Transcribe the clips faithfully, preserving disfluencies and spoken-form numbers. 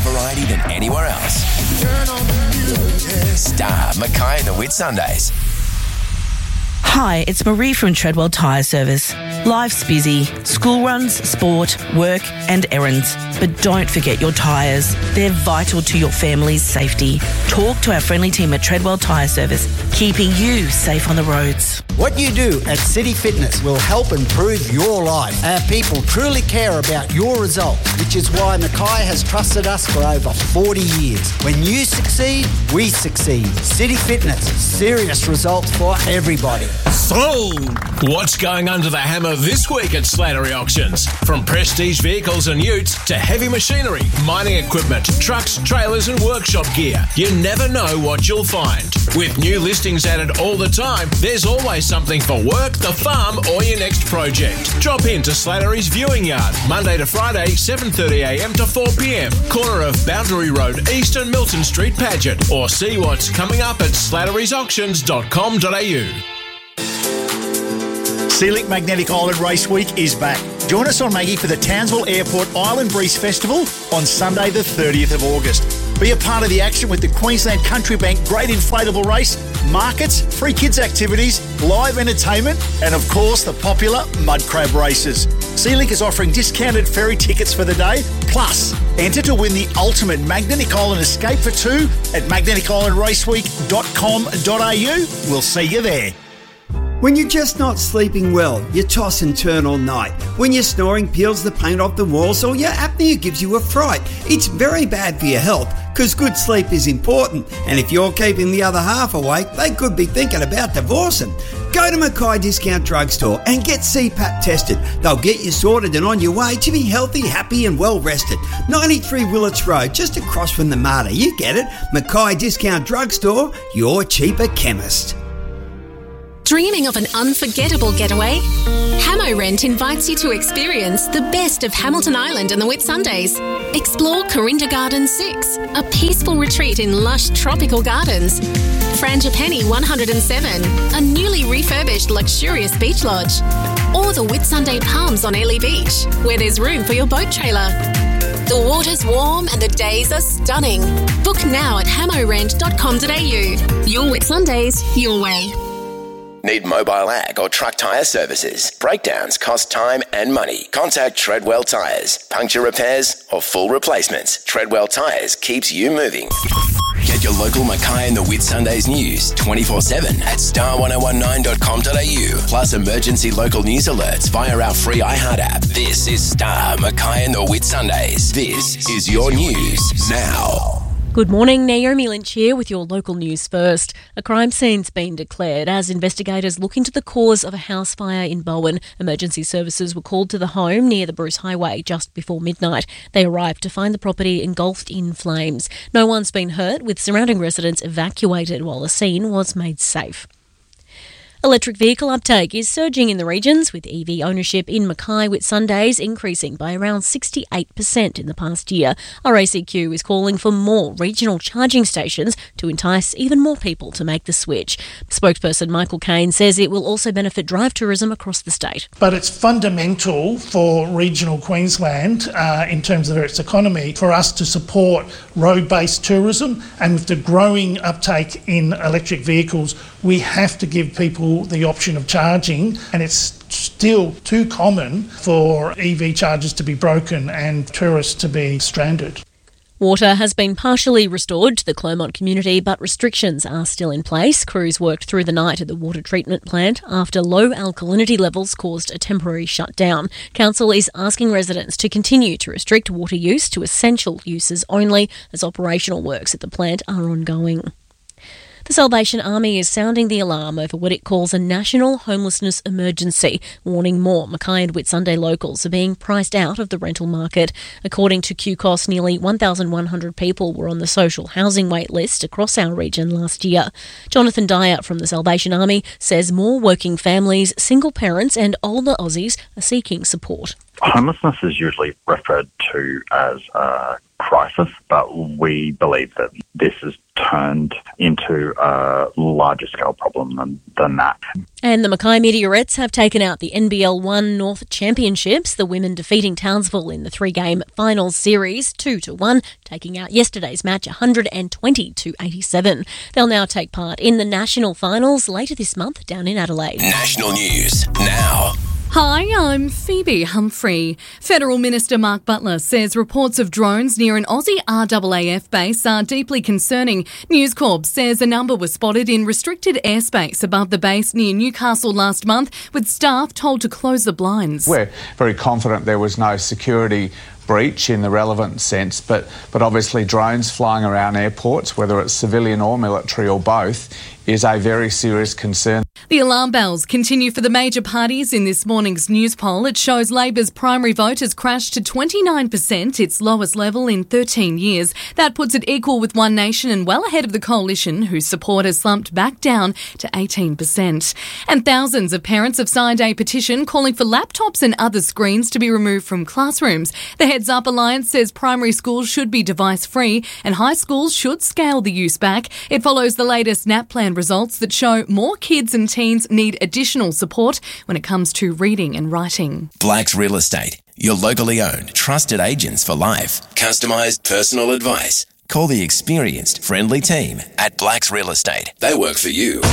variety than anywhere else. Turn on the music. Star Mackay and the Whitsundays. Hi, it's Marie from Treadwell Tyre Service. Life's busy. School runs, sport, work and errands. But don't forget your tyres. They're vital to your family's safety. Talk to our friendly team at Treadwell Tyre Service, keeping you safe on the roads. What you do at City Fitness will help improve your life. Our people truly care about your results, which is why Mackay has trusted us for over forty years. When you succeed, we succeed. City Fitness, serious results for everybody. So, what's going under the hammer this week at Slattery Auctions? From prestige vehicles and utes to heavy machinery, mining equipment, trucks, trailers and workshop gear. You never know what you'll find. With new listings added all the time, there's always something for work, the farm or your next project. Drop in to Slattery's Viewing Yard, Monday to Friday, seven thirty a m to four p m, corner of Boundary Road East and Milton Street, Paget, or see what's coming up at slatteries auctions dot com dot a u. Sealink Magnetic Island Race Week is back. Join us on Maggie for the Townsville Airport Island Breeze Festival on Sunday the thirtieth of August. Be a part of the action with the Queensland Country Bank Great Inflatable Race, markets, free kids activities, live entertainment and of course the popular mud crab races. Sealink is offering discounted ferry tickets for the day, plus enter to win the ultimate Magnetic Island escape for two at magnetic island race week dot com dot a u. We'll see you there. When you're just not sleeping well, you toss and turn all night. When your snoring peels the paint off the walls or your apnea gives you a fright, it's very bad for your health because good sleep is important. And if you're keeping the other half awake, they could be thinking about divorcing. Go to Mackay Discount Drugstore and get C PAP tested. They'll get you sorted and on your way to be healthy, happy and well rested. ninety-three Willits Road, just across from the Marta. You get it. Mackay Discount Drugstore, your cheaper chemist. Dreaming of an unforgettable getaway? Hamo Rent invites you to experience the best of Hamilton Island and the Whitsundays. Explore Corinda Gardens six, a peaceful retreat in lush tropical gardens. Frangipani one hundred seven, a newly refurbished luxurious beach lodge. Or the Whitsunday Palms on Airlie Beach, where there's room for your boat trailer. The water's warm and the days are stunning. Book now at hamo rent dot com dot a u. Your Whitsundays, your way. Need mobile ag or truck tyre services? Breakdowns cost time and money. Contact Treadwell Tyres. Puncture repairs or full replacements. Treadwell Tyres keeps you moving. Get your local Mackay and the Whitsundays news twenty-four seven at star ten nineteen dot com dot a u. Plus emergency local news alerts via our free iHeart app. This is Star Mackay and the Whitsundays. This is your news now. Good morning, Naomi Lynch here with your local news first. A crime scene's been declared as investigators look into the cause of a house fire in Bowen. Emergency services were called to the home near the Bruce Highway just before midnight. They arrived to find the property engulfed in flames. No one's been hurt, with surrounding residents evacuated while the scene was made safe. Electric vehicle uptake is surging in the regions, with E V ownership in Mackay Whitsundays increasing by around sixty-eight percent in the past year. R A C Q is calling for more regional charging stations to entice even more people to make the switch. Spokesperson Michael Kane says it will also benefit drive tourism across the state. But it's fundamental for regional Queensland uh, in terms of its economy for us to support road-based tourism, and with the growing uptake in electric vehicles, we have to give people the option of charging, and it's still too common for E V chargers to be broken and tourists to be stranded. Water has been partially restored to the Clermont community, but restrictions are still in place. Crews worked through the night at the water treatment plant after low alkalinity levels caused a temporary shutdown. Council is asking residents to continue to restrict water use to essential uses only, as operational works at the plant are ongoing. The Salvation Army is sounding the alarm over what it calls a national homelessness emergency, warning more Mackay and Whitsunday locals are being priced out of the rental market. According to Q C O S, nearly one thousand one hundred people were on the social housing wait list across our region last year. Jonathan Dyer from the Salvation Army says more working families, single parents and older Aussies are seeking support. Homelessness is usually referred to as uh, crisis, but we believe that this has turned into a larger scale problem than, than that. And the Mackay Meteorettes have taken out the N B L one North Championships, the women defeating Townsville in the three-game finals series two to one, taking out yesterday's match one hundred twenty to eighty-seven. They'll now take part in the national finals later this month down in Adelaide. National news now. Hi, I'm Phoebe Humphrey. Federal Minister Mark Butler says reports of drones near an Aussie R A A F base are deeply concerning. News Corp says a number was spotted in restricted airspace above the base near Newcastle last month, with staff told to close the blinds. We're very confident there was no security breach in the relevant sense, but, but obviously drones flying around airports, whether it's civilian or military or both, is a very serious concern. The alarm bells continue for the major parties in this morning's news poll. It shows Labor's primary vote has crashed to twenty-nine percent, its lowest level in thirteen years. That puts it equal with One Nation and well ahead of the Coalition, whose support has slumped back down to eighteen percent. And thousands of parents have signed a petition calling for laptops and other screens to be removed from classrooms. The Heads Up Alliance says primary schools should be device-free and high schools should scale the use back. It follows the latest NAPLAN results that show more kids and teens need additional support when it comes to reading and writing. Blacks Real Estate, your locally owned, trusted agents for life. Customised personal advice. Call the experienced, friendly team at Blacks Real Estate. They work for you.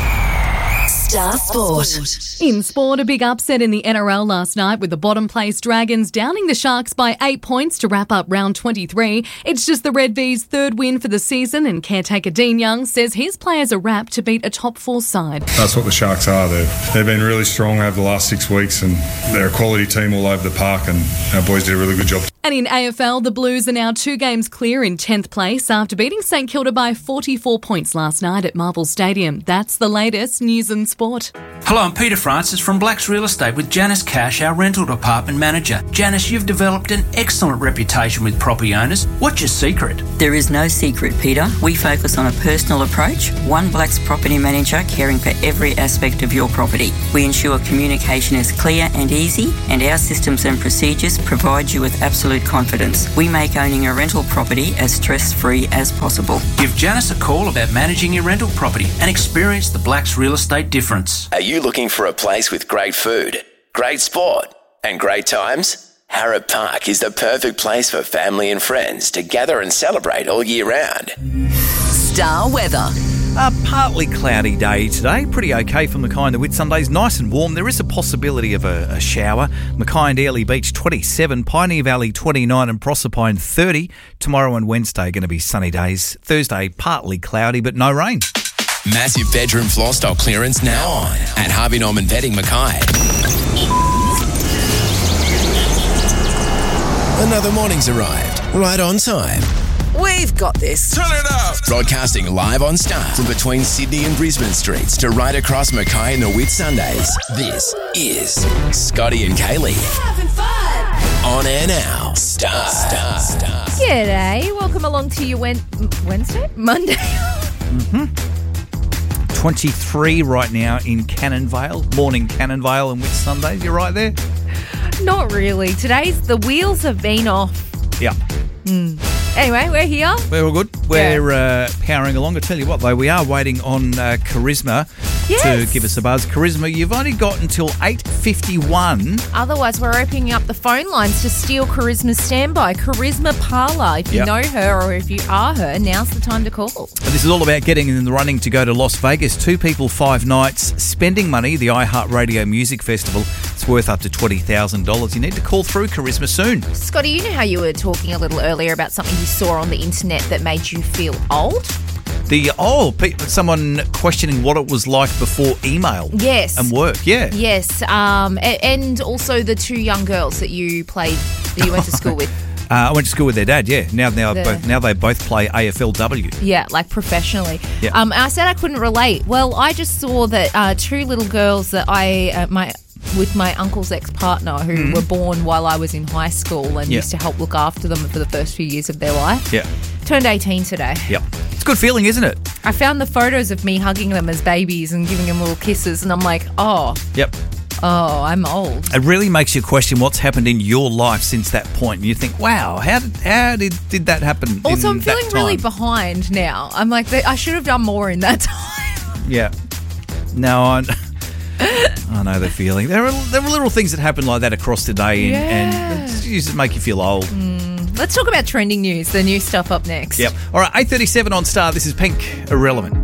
Star Sport. In sport, a big upset in the N R L last night with the bottom place Dragons downing the Sharks by eight points to wrap up round twenty-three. It's just the Red V's third win for the season, and caretaker Dean Young says his players are wrapped to beat a top four side. That's what the Sharks are. They've, they've been really strong over the last six weeks and they're a quality team all over the park, and our boys did a really good job. And in A F L, the Blues are now two games clear in tenth place after beating St Kilda by forty-four points last night at Marvel Stadium. That's the latest news and sport. Hello, I'm Peter Francis from Blacks Real Estate with Janice Cash, our rental department manager. Janice, you've developed an excellent reputation with property owners. What's your secret? There is no secret, Peter. We focus on a personal approach, one Blacks property manager caring for every aspect of your property. We ensure communication is clear and easy, and our systems and procedures provide you with absolute confidence. We make owning a rental property as stress-free as possible. Give Janice a call about managing your rental property and experience the Blacks Real Estate difference. Are you looking for a place with great food, great sport, and great times? Harrop Park is the perfect place for family and friends to gather and celebrate all year round. Star weather. A partly cloudy day today, pretty okay from Mackay and the Whitsundays, nice and warm. There is a possibility of a, a shower. Mackay and Airlie Beach twenty-seven, Pioneer Valley twenty-nine and Proserpine thirty. Tomorrow and Wednesday are going to be sunny days. Thursday partly cloudy but no rain. Massive bedroom floor stock clearance now on at Harvey Norman Bedding Mackay. Another morning's arrived, right on time. We've got this. Turn it up! Broadcasting live on Star from between Sydney and Brisbane streets to right across Mackay and the Whitsundays. This is Scotty and Kaylee. Having fun! On air now. Star. Star. Star. G'day. Welcome along to your Wen- Wednesday? Monday. mm-hmm. twenty-three right now in Cannonvale. Morning Cannonvale and Whitsundays. You're right there? Not really. Today's, the wheels have been off. Yeah. Mm. Anyway, we're here. We're all good. We're yeah. uh, powering along. I tell you what, though, we are waiting on uh, Charisma yes. to give us a buzz. Charisma, you've only got until eight fifty-one. Otherwise, we're opening up the phone lines to steal Charisma's standby. Charisma Parlour. If you yep. know her or if you are her, now's the time to call. This is all about getting in the running to go to Las Vegas. Two people, five nights, spending money, the iHeartRadio Music Festival. It's worth up to twenty thousand dollars. You need to call through Charisma soon. Scotty, you know how you were talking a little earlier about something you saw on the internet that made you feel old? The, oh, someone questioning what it was like before email. Yes. And work, yeah. Yes, um, and also the two young girls that you played, that you went to school with. Uh, I went to school with their dad, yeah. Now now, the, both, now they both play A F L W. Yeah, like professionally. Yeah. Um, I said I couldn't relate. Well, I just saw that uh, two little girls that I, uh, my... with my uncle's ex-partner who mm. were born while I was in high school and yeah. used to help look after them for the first few years of their life. Yeah. Turned eighteen today. Yeah. It's a good feeling, isn't it? I found the photos of me hugging them as babies and giving them little kisses and I'm like, oh. Yep. Oh, I'm old. It really makes you question what's happened in your life since that point. And you think, wow, how did how did, did that happen? Also, in I'm feeling that time? really behind now. I'm like, I should have done more in that time. Yeah. No, I, I know the feeling. There are there are little things that happen like that across the day, and, Yeah. and it just make you feel old. Let's talk about trending news, the new stuff up next. Yep. All right, eight thirty-seven on Star. This is Pink Irrelevant.